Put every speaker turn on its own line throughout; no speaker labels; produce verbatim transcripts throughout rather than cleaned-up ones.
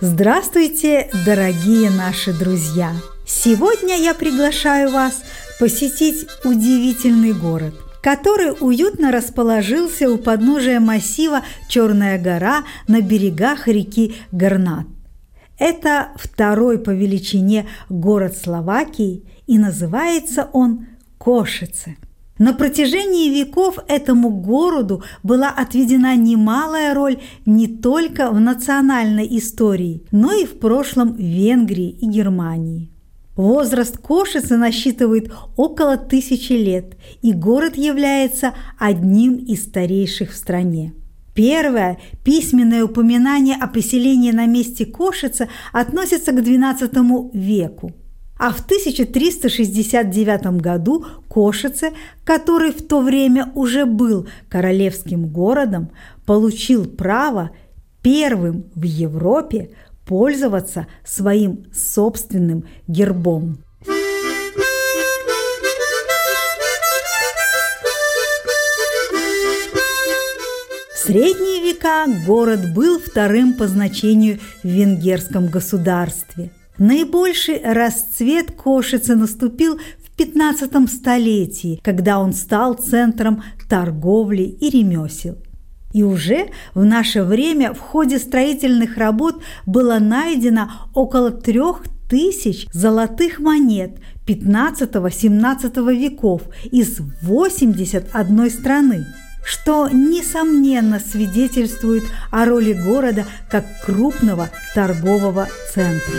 Здравствуйте, дорогие наши друзья! Сегодня я приглашаю вас посетить удивительный город, который уютно расположился у подножия массива Черная гора на берегах реки Горнат. Это второй по величине город Словакии, и называется он Кошице. На протяжении веков этому городу была отведена немалая роль не только в национальной истории, но и в прошлом Венгрии и Германии. Возраст Кошицы насчитывает около тысячи лет, и город является одним из старейших в стране. Первое письменное упоминание о поселении на месте Кошицы относится к двенадцатому веку. А в тысяча триста шестьдесят девятом году Кошице, который в то время уже был королевским городом, получил право первым в Европе пользоваться своим собственным гербом. В средние века город был вторым по значению в венгерском государстве. Наибольший расцвет Кошицы наступил в пятнадцатом столетии, когда он стал центром торговли и ремесел. И уже в наше время в ходе строительных работ было найдено около трех тысяч золотых монет пятнадцатого-семнадцатого веков из восьмидесяти одной страны, что, несомненно, свидетельствует о роли города как крупного торгового центра.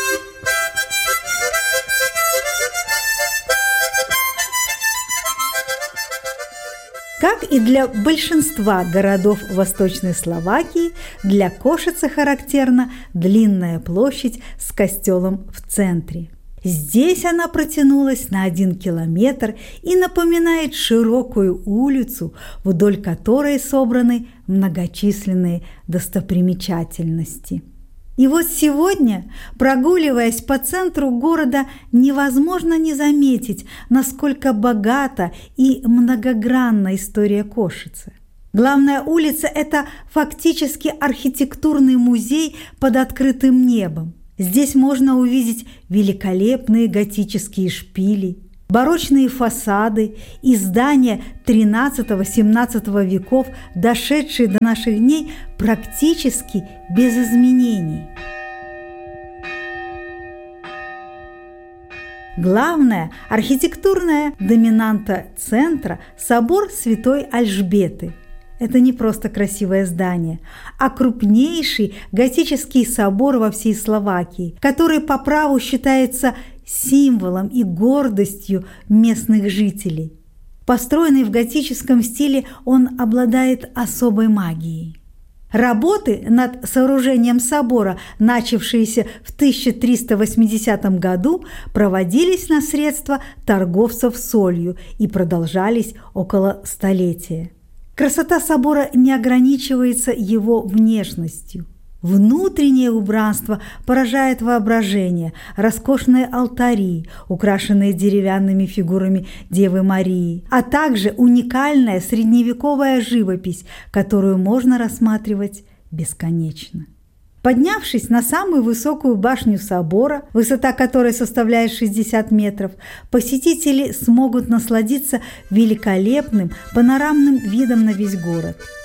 Как и для большинства городов Восточной Словакии, для Кошицы характерна длинная площадь с костелом в центре. Здесь она протянулась на один километр и напоминает широкую улицу, вдоль которой собраны многочисленные достопримечательности. И вот сегодня, прогуливаясь по центру города, невозможно не заметить, насколько богата и многогранна история Кошицы. Главная улица – это фактически архитектурный музей под открытым небом. Здесь можно увидеть великолепные готические шпили, барочные фасады и здания тринадцатого-семнадцатого веков, дошедшие до наших дней практически без изменений. Главная архитектурная доминанта центра – собор Святой Альжбеты. Это не просто красивое здание, а крупнейший готический собор во всей Словакии, который по праву считается символом и гордостью местных жителей. Построенный в готическом стиле, он обладает особой магией. Работы над сооружением собора, начавшиеся в тысяча триста восьмидесятом году, проводились на средства торговцев солью и продолжались около столетия. Красота собора не ограничивается его внешностью. Внутреннее убранство поражает воображение, роскошные алтари, украшенные деревянными фигурами Девы Марии, а также уникальная средневековая живопись, которую можно рассматривать бесконечно. Поднявшись на самую высокую башню собора, высота которой составляет шестьдесят метров, посетители смогут насладиться великолепным панорамным видом на весь город.